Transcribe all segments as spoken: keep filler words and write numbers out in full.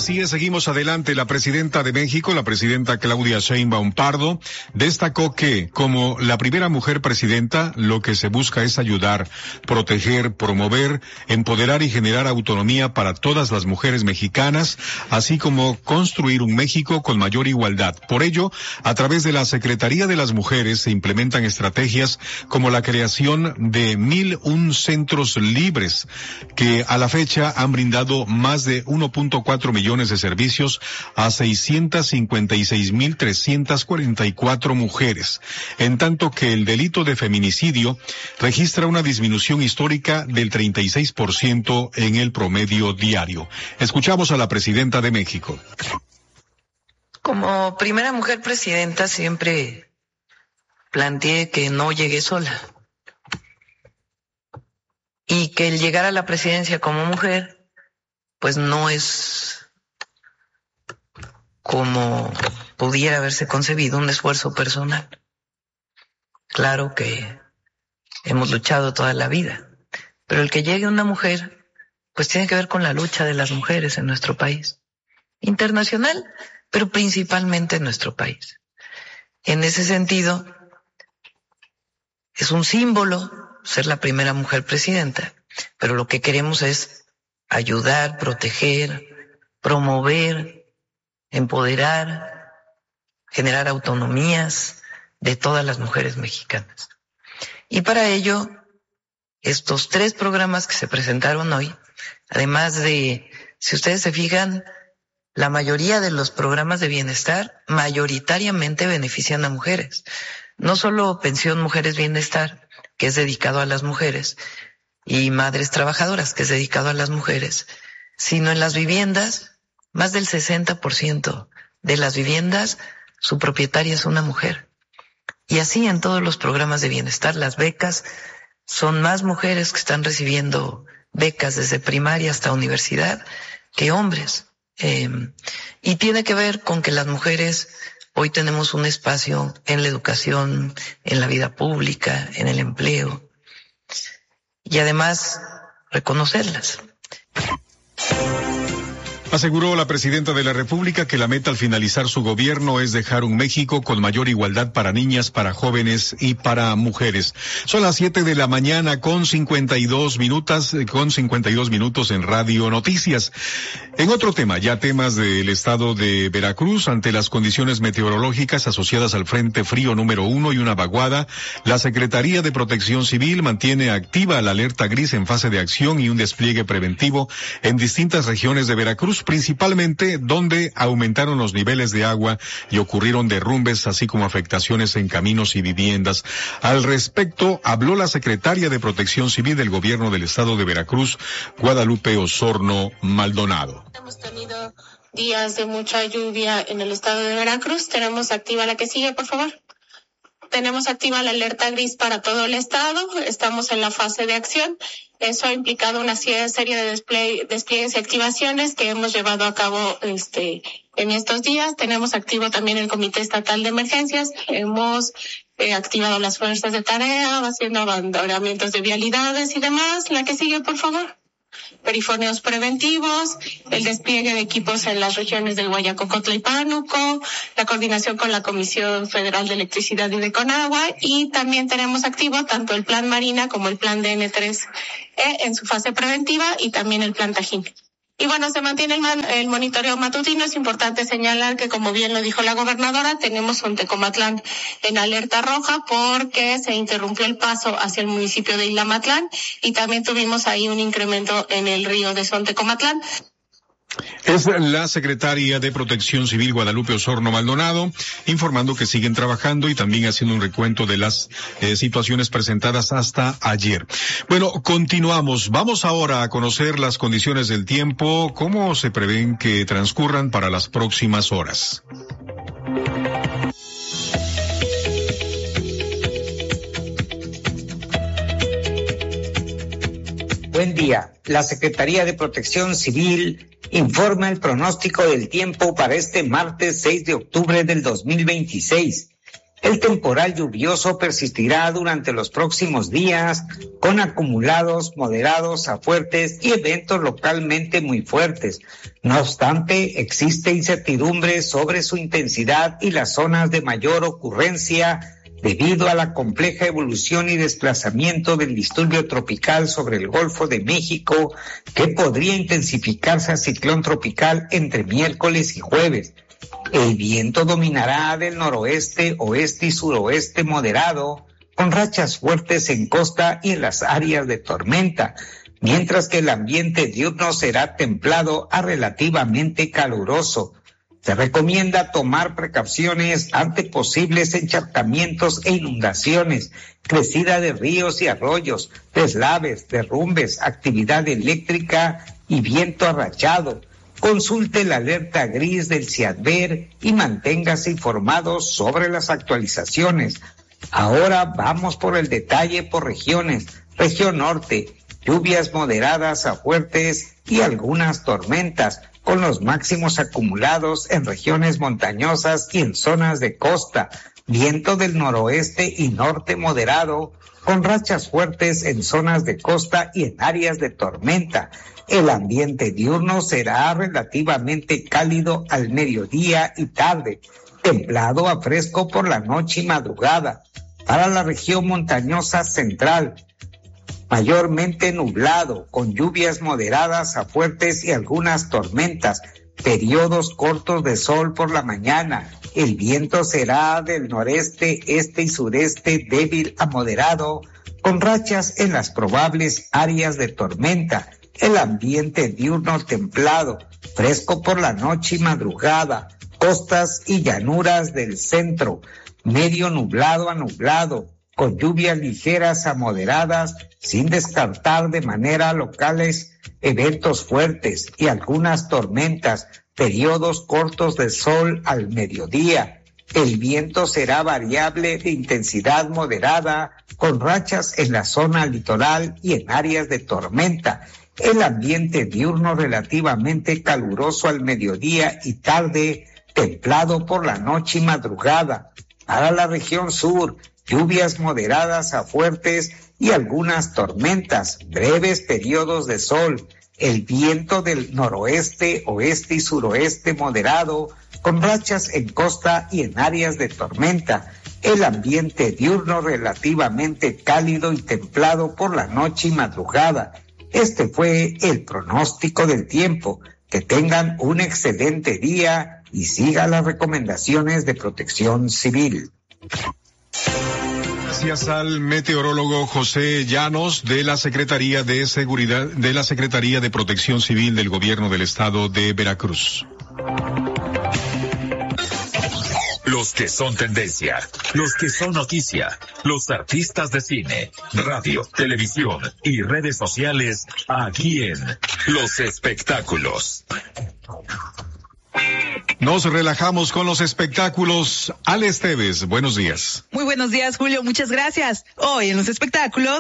Así es, seguimos adelante. La presidenta de México, la presidenta Claudia Sheinbaum Pardo, destacó que, como la primera mujer presidenta, lo que se busca es ayudar, proteger, promover, empoderar y generar autonomía para todas las mujeres mexicanas, así como construir un México con mayor igualdad. Por ello, a través de la Secretaría de las Mujeres se implementan estrategias como la creación de mil un centros libres, que a la fecha han brindado más de uno punto cuatro millones de servicios a seiscientas cincuenta y seis mil trescientas cuarenta y cuatro mujeres, en tanto que el delito de feminicidio registra una disminución histórica del treinta y seis por ciento en el promedio diario. Escuchamos a la presidenta de México. Como primera mujer presidenta siempre planteé que no llegué sola y que el llegar a la presidencia como mujer pues no es como pudiera haberse concebido un esfuerzo personal. Claro que hemos luchado toda la vida, pero el que llegue una mujer pues tiene que ver con la lucha de las mujeres en nuestro país, internacional, pero principalmente en nuestro país. En ese sentido, es un símbolo ser la primera mujer presidenta, pero lo que queremos es ayudar, proteger, promover, empoderar, generar autonomías de todas las mujeres mexicanas. Y para ello, estos tres programas que se presentaron hoy, además de, si ustedes se fijan, la mayoría de los programas de bienestar mayoritariamente benefician a mujeres. No solo Pensión Mujeres Bienestar, que es dedicado a las mujeres, y Madres Trabajadoras, que es dedicado a las mujeres, sino en las viviendas, más del sesenta por ciento de las viviendas, su propietaria es una mujer. Y así en todos los programas de bienestar, las becas, son más mujeres que están recibiendo becas desde primaria hasta universidad que hombres. Eh, y tiene que ver con que las mujeres hoy tenemos un espacio en la educación, en la vida pública, en el empleo, y además reconocerlas. Aseguró la presidenta de la República que la meta al finalizar su gobierno es dejar un México con mayor igualdad para niñas, para jóvenes y para mujeres. Son las siete de la mañana con cincuenta y dos minutos, con cincuenta y dos minutos en Radio Noticias. En otro tema, ya temas del estado de Veracruz, ante las condiciones meteorológicas asociadas al Frente Frío número uno y una vaguada, la Secretaría de Protección Civil mantiene activa la alerta gris en fase de acción y un despliegue preventivo en distintas regiones de Veracruz, principalmente donde aumentaron los niveles de agua y ocurrieron derrumbes, así como afectaciones en caminos y viviendas. Al respecto, habló la secretaria de Protección Civil del Gobierno del Estado de Veracruz, Guadalupe Osorno Maldonado. Hemos tenido días de mucha lluvia en el estado de Veracruz. Tenemos activa la que sigue, por favor. Tenemos activa la alerta gris para todo el estado. Estamos en la fase de acción. Eso ha implicado una serie de despliegues, despliegues y activaciones que hemos llevado a cabo este en estos días. Tenemos activo también el Comité Estatal de Emergencias. Hemos eh, activado las fuerzas de tarea, haciendo abandonamientos de vialidades y demás. La que sigue, por favor. Perifoneos preventivos, el despliegue de equipos en las regiones del Guayacocotla y Pánuco, la coordinación con la Comisión Federal de Electricidad y de Conagua, y también tenemos activo tanto el Plan Marina como el Plan D N tres E en su fase preventiva y también el Plan Tajín. Y bueno, se mantiene el, man, el monitoreo matutino. Es importante señalar que, como bien lo dijo la gobernadora, tenemos Sontecomatlán en alerta roja porque se interrumpió el paso hacia el municipio de Ilamatlán y también tuvimos ahí un incremento en el río de Sontecomatlán. Es la secretaria de Protección Civil, Guadalupe Osorno Maldonado, informando que siguen trabajando y también haciendo un recuento de las eh, situaciones presentadas hasta ayer. Bueno, continuamos. Vamos ahora a conocer las condiciones del tiempo, cómo se prevén que transcurran para las próximas horas. Buen día. La Secretaría de Protección Civil informa el pronóstico del tiempo para este martes seis de octubre del dos mil veintiséis. El temporal lluvioso persistirá durante los próximos días con acumulados moderados a fuertes y eventos localmente muy fuertes. No obstante, existe incertidumbre sobre su intensidad y las zonas de mayor ocurrencia debido a la compleja evolución y desplazamiento del disturbio tropical sobre el Golfo de México, que podría intensificarse a ciclón tropical entre miércoles y jueves. El viento dominará del noroeste, oeste y suroeste moderado, con rachas fuertes en costa y en las áreas de tormenta, mientras que el ambiente diurno será templado a relativamente caluroso. Se recomienda tomar precauciones ante posibles encharcamientos e inundaciones, crecida de ríos y arroyos, deslaves, derrumbes, actividad eléctrica y viento arrachado. Consulte la alerta gris del CIADVER y manténgase informados sobre las actualizaciones. Ahora vamos por el detalle por regiones. Región norte, lluvias moderadas a fuertes y algunas tormentas, con los máximos acumulados en regiones montañosas y en zonas de costa. Viento del noroeste y norte moderado, con rachas fuertes en zonas de costa y en áreas de tormenta. El ambiente diurno será relativamente cálido al mediodía y tarde, templado a fresco por la noche y madrugada. Para la región montañosa central, mayormente nublado, con lluvias moderadas a fuertes y algunas tormentas, periodos cortos de sol por la mañana. El viento será del noreste, este y sureste débil a moderado, con rachas en las probables áreas de tormenta. El ambiente diurno templado, fresco por la noche y madrugada, costas y llanuras del centro, medio nublado a nublado, con lluvias ligeras a moderadas, sin descartar de manera locales eventos fuertes y algunas tormentas, periodos cortos de sol al mediodía. El viento será variable de intensidad moderada, con rachas en la zona litoral y en áreas de tormenta. El ambiente diurno relativamente caluroso al mediodía y tarde, templado por la noche y madrugada. Para la región sur, lluvias moderadas a fuertes y algunas tormentas, breves periodos de sol. El viento del noroeste, oeste y suroeste moderado, con rachas en costa y en áreas de tormenta. El ambiente diurno relativamente cálido y templado por la noche y madrugada. Este fue el pronóstico del tiempo. Que tengan un excelente día y sigan las recomendaciones de Protección Civil. Gracias al meteorólogo José Llanos de la Secretaría de Seguridad, de la Secretaría de Protección Civil del Gobierno del Estado de Veracruz. Los que son tendencia, los que son noticia, los artistas de cine, radio, televisión y redes sociales, aquí en Los Espectáculos. Nos relajamos con los espectáculos. Ale Esteves, buenos días. Muy buenos días, Julio, muchas gracias. Hoy en los espectáculos...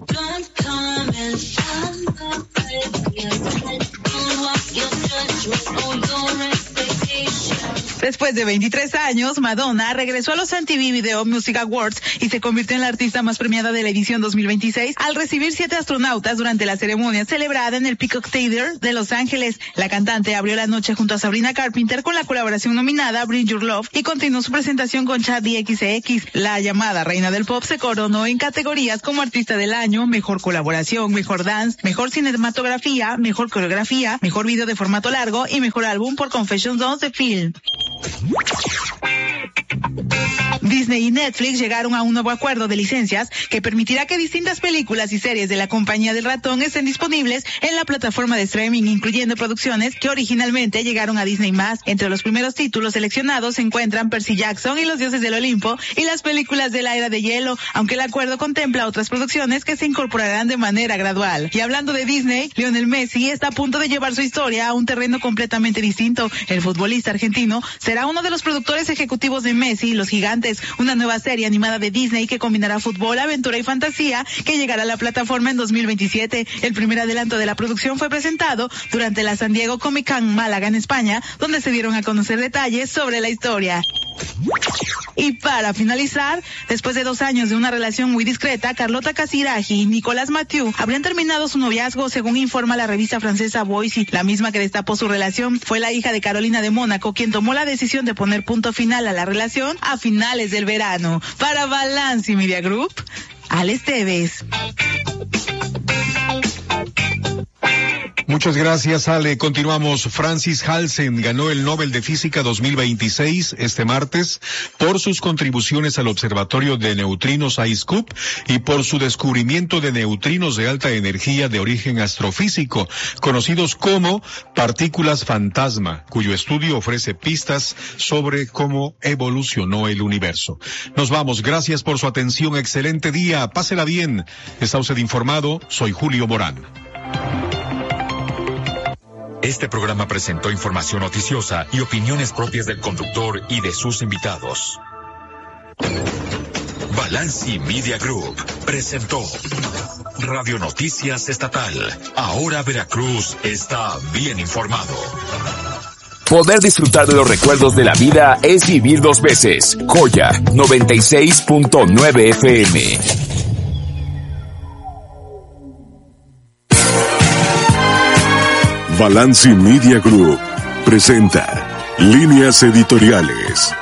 Después de veintitrés años, Madonna regresó a los M T V Video Music Awards y se convirtió en la artista más premiada de la edición dos mil veintiséis al recibir siete astronautas durante la ceremonia celebrada en el Peacock Theater de Los Ángeles. La cantante abrió la noche junto a Sabrina Carpenter con la colaboración nominada Bring Your Love y continuó su presentación con Chad D X X. La llamada reina del pop se coronó en categorías como Artista del Año, Mejor Colaboración, Mejor Dance, Mejor Cinematografía, Mejor Coreografía, Mejor Video de Formato Largo y Mejor Álbum por Confessions dos de Film. Disney y Netflix llegaron a un nuevo acuerdo de licencias que permitirá que distintas películas y series de la compañía del ratón estén disponibles en la plataforma de streaming, incluyendo producciones que originalmente llegaron a Disney más. Entre los primeros títulos seleccionados se encuentran Percy Jackson y los Dioses del Olimpo y las películas de la Era de Hielo, aunque el acuerdo contempla otras producciones que se incorporarán de manera gradual. Y hablando de Disney, Lionel Messi está a punto de llevar su historia a un terreno completamente distinto. El futbolista argentino será uno de los productores ejecutivos de Messi y los Gigantes, una nueva serie animada de Disney que combinará fútbol, aventura y fantasía que llegará a la plataforma en dos mil veintisiete. El primer adelanto de la producción fue presentado durante la San Diego Comic Con Málaga en España, donde se dieron a conocer detalles sobre la historia. Y para finalizar, después de dos años de una relación muy discreta, Carlota Casiraghi y Nicolas Mathieu habrían terminado su noviazgo, según informa la revista francesa Voici. La misma que destapó su relación fue la hija de Carolina de Mónaco, quien tomó la decisión de poner punto final a la relación a finales del verano. Para Balance Media Group, Alex Tevez. Muchas gracias, Ale. Continuamos. Francis Halsen ganó el Nobel de Física dos mil veintiséis este martes por sus contribuciones al Observatorio de Neutrinos IceCube y por su descubrimiento de neutrinos de alta energía de origen astrofísico, conocidos como partículas fantasma, cuyo estudio ofrece pistas sobre cómo evolucionó el universo. Nos vamos. Gracias por su atención. Excelente día. Pásela bien. Está usted informado. Soy Julio Morán. Este programa presentó información noticiosa y opiniones propias del conductor y de sus invitados. Balance Media Group presentó Radio Noticias Estatal. Ahora Veracruz está bien informado. Poder disfrutar de los recuerdos de la vida es vivir dos veces. Joya noventa y seis punto nueve F M. Balance Media Group presenta Líneas Editoriales.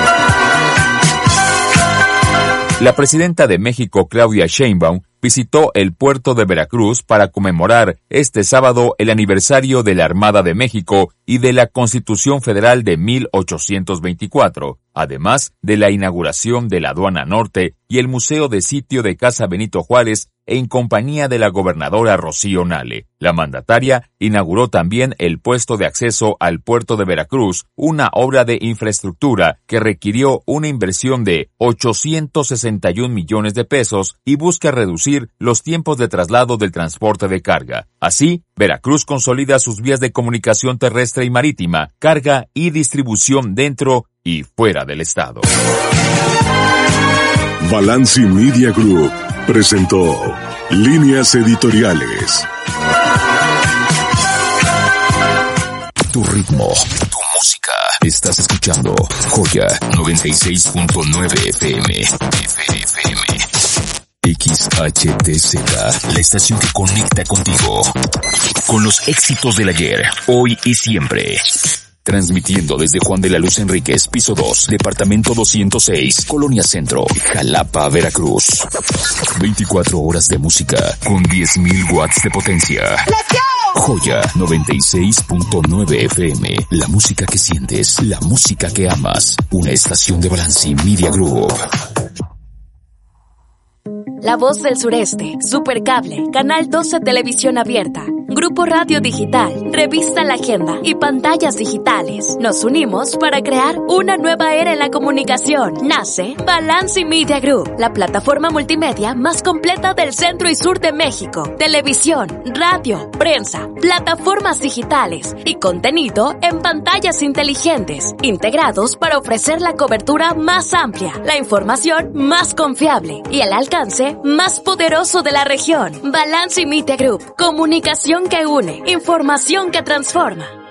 La presidenta de México, Claudia Sheinbaum, visitó el puerto de Veracruz para conmemorar este sábado el aniversario de la Armada de México y de la Constitución Federal de mil ochocientos veinticuatro, además de la inauguración de la Aduana Norte y el Museo de Sitio de Casa Benito Juárez, en compañía de la gobernadora Rocío Nale. La mandataria inauguró también el puesto de acceso al puerto de Veracruz, una obra de infraestructura que requirió una inversión de ochocientos sesenta y un millones de pesos y busca reducir los tiempos de traslado del transporte de carga. Así, Veracruz consolida sus vías de comunicación terrestre y marítima, carga y distribución dentro y fuera del estado. Balance Media Group presentó Líneas Editoriales. Tu ritmo, tu música. Estás escuchando Joya noventa y seis punto nueve F M. F M. X H T Z, la estación que conecta contigo. Con los éxitos del ayer, hoy y siempre. Transmitiendo desde Juan de la Luz Enríquez, piso dos, departamento doscientos seis, Colonia Centro, Jalapa, Veracruz. veinticuatro horas de música con diez mil watts de potencia. Joya noventa y seis punto nueve F M, la música que sientes, la música que amas. Una estación de Balance Media Group. La Voz del Sureste, Supercable, Canal doce Televisión Abierta, Grupo Radio Digital, Revista La Agenda y Pantallas Digitales. Nos unimos para crear una nueva era en la comunicación. Nace Balance Media Group, la plataforma multimedia más completa del centro y sur de México. Televisión, radio, prensa, plataformas digitales y contenido en pantallas inteligentes, integrados para ofrecer la cobertura más amplia, la información más confiable y el alcance más poderoso de la región. Balance Media Group, comunicación que une, información que transforma.